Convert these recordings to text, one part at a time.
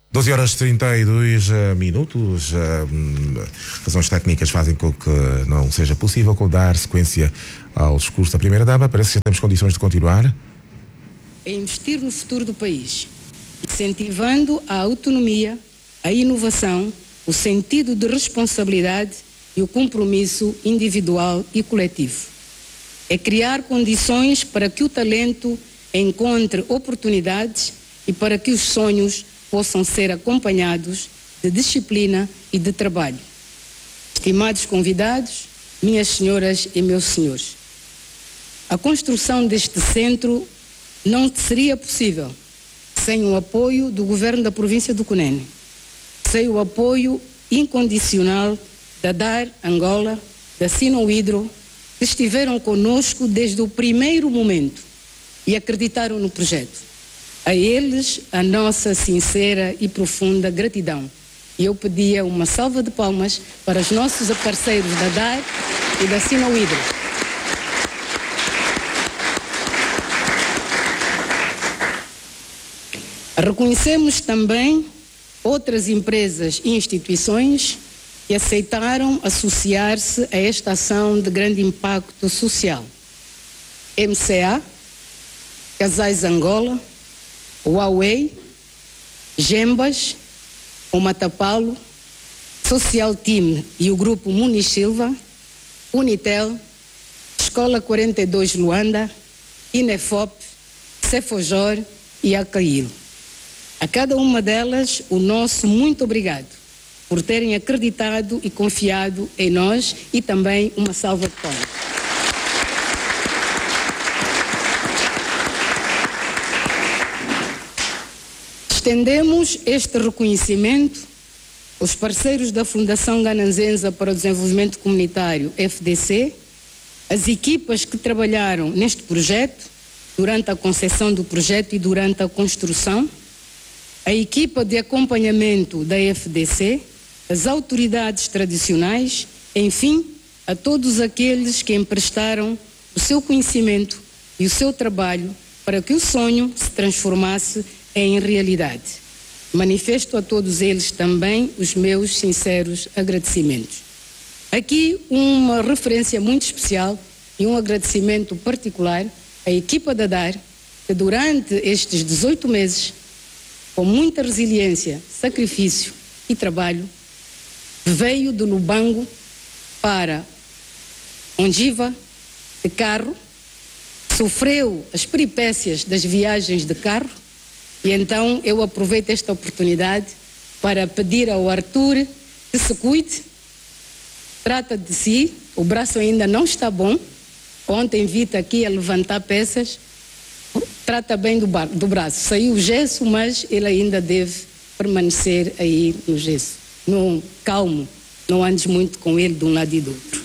12 horas e 32 minutos. Razões técnicas fazem com que não seja possível dar sequência ao discurso da Primeira-Dama. Parece que já temos condições de continuar. É investir no futuro do país, incentivando a autonomia, a inovação, o sentido de responsabilidade e o compromisso individual e coletivo. É criar condições para que o talento encontre oportunidades e para que os sonhos possam ser acompanhados de disciplina e de trabalho. Estimados convidados, minhas senhoras e meus senhores, a construção deste centro não seria possível sem o apoio do Governo da província do Cunene, sem o apoio incondicional da DAR Angola, da Sinohydro, que estiveram conosco desde o primeiro momento e acreditaram no projeto. A eles, a nossa sincera e profunda gratidão. E eu pedia uma salva de palmas para os nossos parceiros da DAR e da Sinohydro. Reconhecemos também outras empresas e instituições que aceitaram associar-se a esta ação de grande impacto social. MCA, Casais Angola, Huawei, Gembas, o Matapalo, Social Team e o Grupo Muniz Silva, Unitel, Escola 42 Luanda, Inefop, Cefojor e Acail. A cada uma delas, o nosso muito obrigado por terem acreditado e confiado em nós e também uma salva de palmas. Estendemos este reconhecimento aos parceiros da Fundação Gananzenza para o Desenvolvimento Comunitário, FDC, as equipas que trabalharam neste projeto, durante a concepção do projeto e durante a construção, a equipa de acompanhamento da FDC, as autoridades tradicionais, enfim, a todos aqueles que emprestaram o seu conhecimento e o seu trabalho para que o sonho se transformasse em realidade. Manifesto a todos eles também os meus sinceros agradecimentos. Aqui uma referência muito especial e um agradecimento particular à equipa da DAR, que durante estes 18 meses, com muita resiliência, sacrifício e trabalho, veio do Lubango para Ongiva de carro, sofreu as peripécias das viagens de carro. E então eu aproveito esta oportunidade para pedir ao Arthur que se cuide, trata de si, o braço ainda não está bom, ontem vi-te aqui a levantar peças, trata bem do braço, saiu o gesso, mas ele ainda deve permanecer aí no gesso. Não, calmo, não andes muito com ele de um lado e do outro.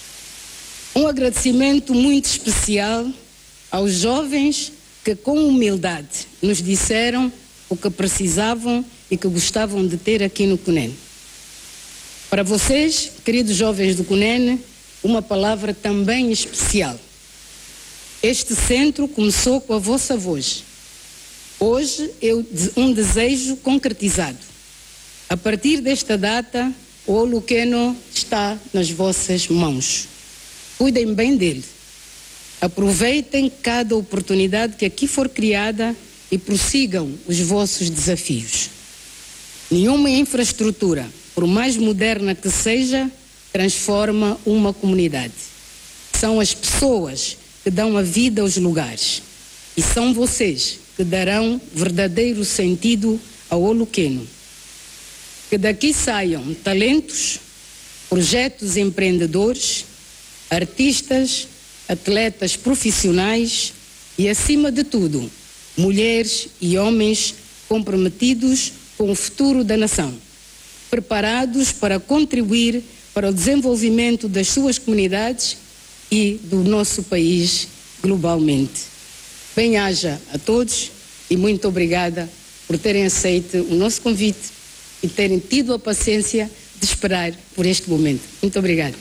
Um agradecimento muito especial aos jovens que com humildade nos disseram o que precisavam e que gostavam de ter aqui no Cunene. Para vocês, queridos jovens do Cunene, uma palavra também especial. Este centro começou com a vossa voz. Hoje é um desejo concretizado. A partir desta data, o Oluqueno está nas vossas mãos. Cuidem bem dele. Aproveitem cada oportunidade que aqui for criada e prossigam os vossos desafios. Nenhuma infraestrutura, por mais moderna que seja, transforma uma comunidade. São as pessoas que dão a vida aos lugares. E são vocês que darão verdadeiro sentido ao Oluqueno. Que daqui saiam talentos, projetos empreendedores, artistas, atletas profissionais e, acima de tudo, mulheres e homens comprometidos com o futuro da nação, preparados para contribuir para o desenvolvimento das suas comunidades e do nosso país globalmente. Bem-aja a todos e muito obrigada por terem aceito o nosso convite e terem tido a paciência de esperar por este momento. Muito obrigada.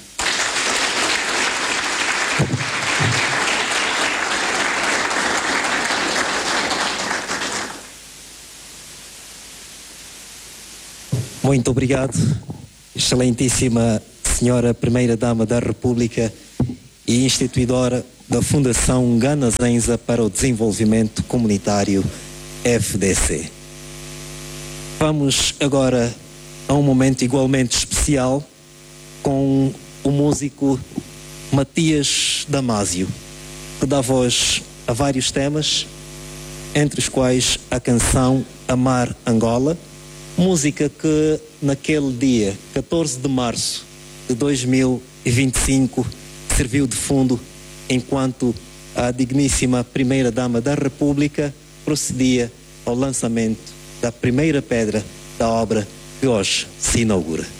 Muito obrigado, excelentíssima Senhora Primeira-Dama da República e instituidora da Fundação Nganazenza para o Desenvolvimento Comunitário, FDC. Vamos agora a um momento igualmente especial com o músico Matias Damasio, que dá voz a vários temas, entre os quais a canção Amar Angola, música que naquele dia, 14 de março de 2025, serviu de fundo enquanto a digníssima Primeira-Dama da República procedia ao lançamento da primeira pedra da obra que hoje se inaugura.